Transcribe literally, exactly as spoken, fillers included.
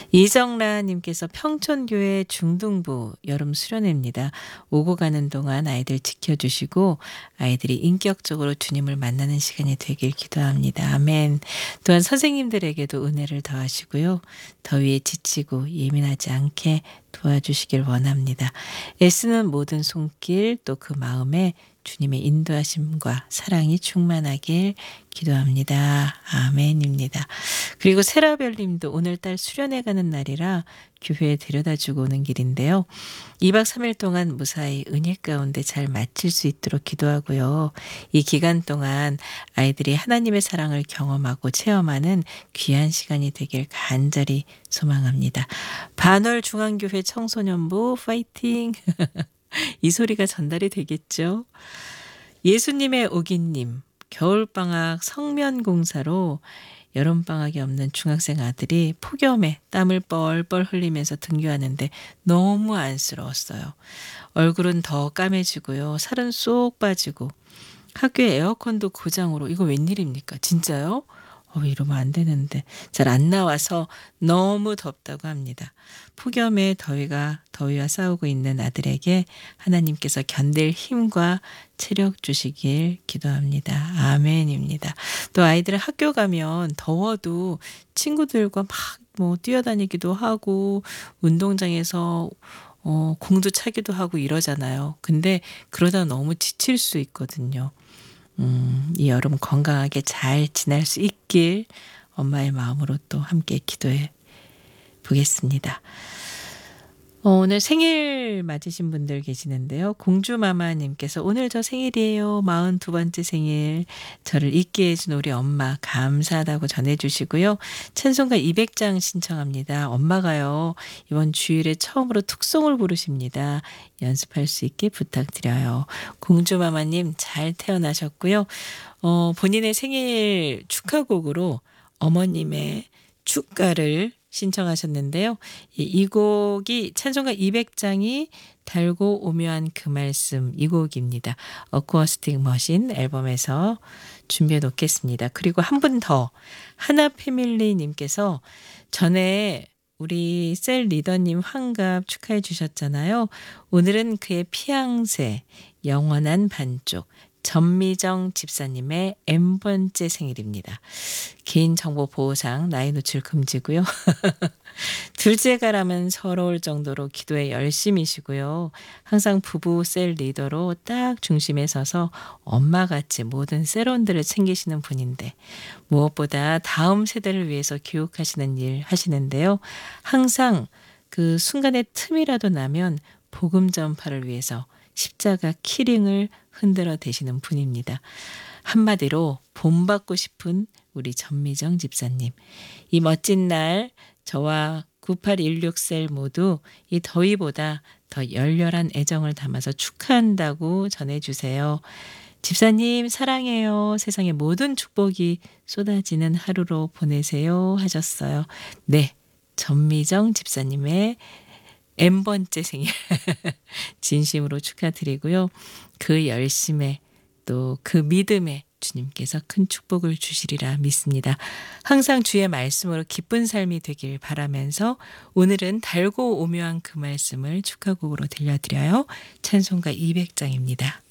이정라님께서 평촌교회 중등부 여름 수련회입니다. 오고 가는 동안 아이들 지켜주시고 아이들이 인격적으로 주님을 만나는 시간이 되길 기도합니다. 아멘. 또한 선생님들에게도 은혜를 더하시고요. 더위에 지치고 예민하지 않게 도와주시길 원합니다. 애쓰는 모든 손길 또 그 마음에 주님의 인도하심과 사랑이 충만하길 기도합니다. 아멘입니다. 그리고 세라별 님도 오늘딸 수련회 가는 날이라 교회에 데려다주고 오는 길인데요. 이 박 삼 일 동안 무사히 은혜 가운데 잘 마칠 수 있도록 기도하고요. 이 기간 동안 아이들이 하나님의 사랑을 경험하고 체험하는 귀한 시간이 되길 간절히 소망합니다. 반월중앙교회 청소년부 파이팅! 이 소리가 전달이 되겠죠. 예수님의 오기님, 겨울방학 성면공사로 여름방학이 없는 중학생 아들이 폭염에 땀을 뻘뻘 흘리면서 등교하는데 너무 안쓰러웠어요. 얼굴은 더 까매지고요. 살은 쏙 빠지고 학교에 에어컨도 고장으로 이거 웬일입니까? 진짜요? 어, 이러면 안 되는데 잘 안 나와서 너무 덥다고 합니다. 폭염에 더위가 더위와 싸우고 있는 아들에게 하나님께서 견딜 힘과 체력 주시길 기도합니다. 아멘입니다. 또 아이들은 학교 가면 더워도 친구들과 막 뭐 뛰어다니기도 하고 운동장에서 어, 공도 차기도 하고 이러잖아요. 근데 그러다 너무 지칠 수 있거든요. 음, 이 여름 건강하게 잘 지날 수 있길 엄마의 마음으로 또 함께 기도해 보겠습니다. 어, 오늘 생일 맞으신 분들 계시는데요. 공주마마님께서 오늘 저 생일이에요. 마흔두 번째 생일. 저를 있게 해준 우리 엄마 감사하다고 전해주시고요. 찬송가 이백 장 신청합니다. 엄마가요. 이번 주일에 처음으로 툭송을 부르십니다. 연습할 수 있게 부탁드려요. 공주마마님 잘 태어나셨고요. 어, 본인의 생일 축하곡으로 어머님의 축가를 신청하셨는데요. 이, 이 곡이 찬송가 이백 장이 달고 오묘한 그 말씀 이 곡입니다. 어쿠어스틱 머신 앨범에서 준비해 놓겠습니다. 그리고 한 분 더 하나 패밀리님께서 전에 우리 셀 리더님 환갑 축하해 주셨잖아요. 오늘은 그의 피앙새 영원한 반쪽 전미정 집사님의 N번째 생일입니다. 개인정보보호상 나이 노출 금지고요. 둘째가라면 서러울 정도로 기도에 열심이시고요. 항상 부부 셀 리더로 딱 중심에 서서 엄마같이 모든 셀원들을 챙기시는 분인데 무엇보다 다음 세대를 위해서 교육하시는 일 하시는데요. 항상 그 순간의 틈이라도 나면 복음 전파를 위해서 십자가 키링을 흔들어 대시는 분입니다. 한마디로 본받고 싶은 우리 전미정 집사님. 이 멋진 날 저와 구팔일육 셀 모두 이 더위보다 더 열렬한 애정을 담아서 축하한다고 전해주세요. 집사님 사랑해요. 세상의 모든 축복이 쏟아지는 하루로 보내세요 하셨어요. 네, 전미정 집사님의 N번째 생일 진심으로 축하드리고요. 그 열심에 또 그 믿음에 주님께서 큰 축복을 주시리라 믿습니다. 항상 주의 말씀으로 기쁜 삶이 되길 바라면서 오늘은 달고 오묘한 그 말씀을 축하곡으로 들려드려요. 찬송가 이백 장입니다.